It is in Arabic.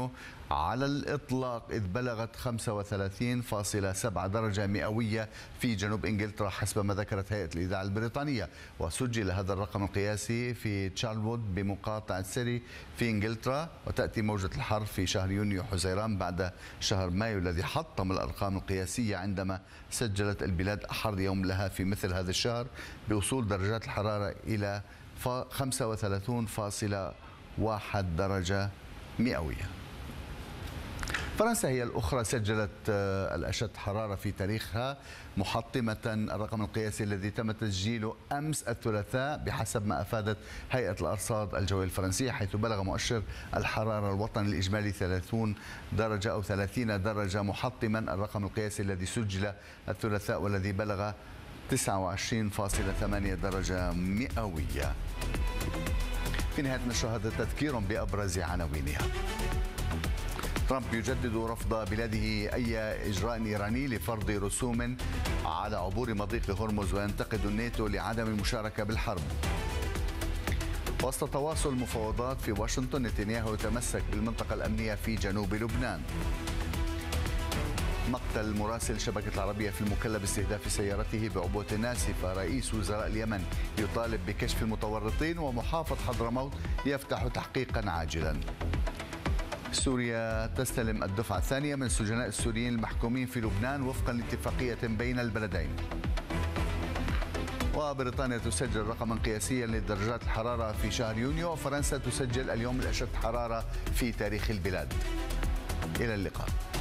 يونيو على الإطلاق، إذ بلغت 35.7 درجة مئوية في جنوب إنجلترا حسب ما ذكرت هيئة الإذاعة البريطانية. وسجل هذا الرقم القياسي في تشارلوود بمقاطعة سيري في إنجلترا. وتأتي موجة الحر في شهر يونيو حزيران بعد شهر مايو الذي حطم الأرقام القياسية عندما سجلت البلاد أحر يوم لها في مثل هذا الشهر بوصول درجات الحرارة إلى 35.1 درجة مئوية. فرنسا هي الأخرى سجلت الأشد حرارة في تاريخها، محطمة الرقم القياسي الذي تم تسجيله أمس الثلاثاء بحسب ما أفادت هيئة الأرصاد الجوية الفرنسية، حيث بلغ مؤشر الحرارة الوطني الإجمالي 30 درجة أو 30 درجة، محطما الرقم القياسي الذي سجل الثلاثاء والذي بلغ 29.8 درجة مئوية. في نهاية نشر هذا تذكير بأبرز عناوينها. ترامب يجدد رفض بلاده أي إجراء إيراني لفرض رسوم على عبور مضيق هرمز، وينتقد الناتو لعدم المشاركة بالحرب. وسط تواصل مفاوضات في واشنطن، نتنياهو يتمسك بالمنطقة الأمنية في جنوب لبنان. مقتل مراسل شبكة العربية في المكلا باستهداف سيارته بعبوة ناسفة. رئيس وزراء اليمن يطالب بكشف المتورطين، ومحافظ حضرموت يفتح تحقيقا عاجلا. سوريا تستلم الدفعة الثانية من السجناء السوريين المحكومين في لبنان وفقا لاتفاقية بين البلدين. وبريطانيا تسجل رقما قياسيا لدرجات الحرارة في شهر يونيو، وفرنسا تسجل اليوم الأشد حرارة في تاريخ البلاد. إلى اللقاء.